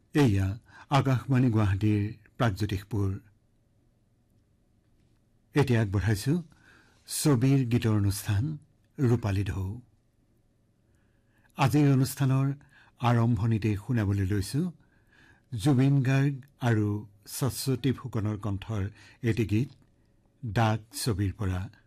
এয়া আকাশবাণী গুৱাহাটীৰ প্ৰাগজ্যোতিষপুৰ। এতিয়া আগবঢ়াইছো ছবিৰ গীতৰ অনুষ্ঠান ৰূপালী ঢৌ। আজিৰ অনুষ্ঠানৰ আৰম্ভণিতে শুনাবলৈ লৈছো জুবিন গাৰ্গ আৰু সৰস্বতী ফুকনৰ কণ্ঠৰ এটি গীত ডাক ছবিৰ পৰা।